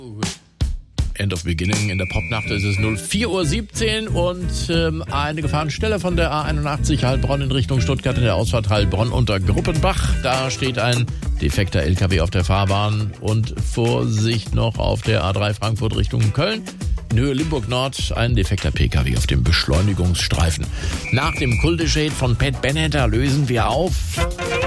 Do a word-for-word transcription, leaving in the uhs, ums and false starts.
End of Beginning. In der Popnacht ist es vier Uhr siebzehn und ähm, eine Gefahrenstelle von der A einundachtzig Heilbronn in Richtung Stuttgart in der Ausfahrt Heilbronn unter Gruppenbach. Da steht ein defekter L K W auf der Fahrbahn und Vorsicht noch auf der A drei Frankfurt Richtung Köln. In Höhe Limburg Nord ein defekter P K W auf dem Beschleunigungsstreifen. Nach dem Kulteshade von Pat Bennett lösen wir auf.